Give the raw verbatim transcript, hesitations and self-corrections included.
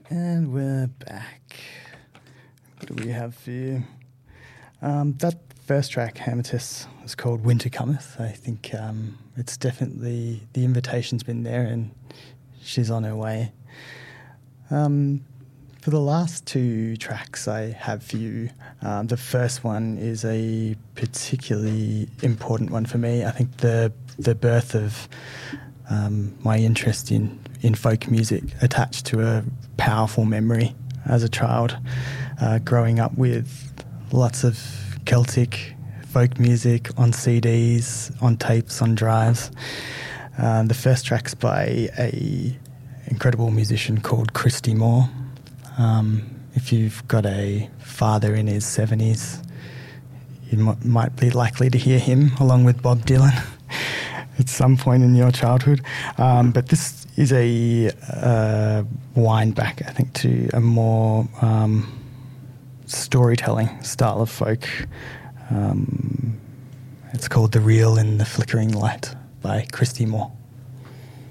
And we're back. What do we have for you? Um, that first track, Amethyst, was called Winter Cometh. I think um, it's definitely, the invitation's been there and she's on her way. Um, for the last two tracks I have for you, um, the first one is a particularly important one for me. I think the the birth of um, my interest in, in folk music attached to a powerful memory as a child, uh, growing up with lots of Celtic folk music on C Ds, on tapes, on drives. Uh, the first track's by a incredible musician called Christy Moore. Um, if you've got a father in his seventies, you m- might be likely to hear him along with Bob Dylan at some point in your childhood. Um, but this is a uh, wind back, I think, to a more um, storytelling style of folk. Um, it's called The Real in the Flickering Light by Christy Moore.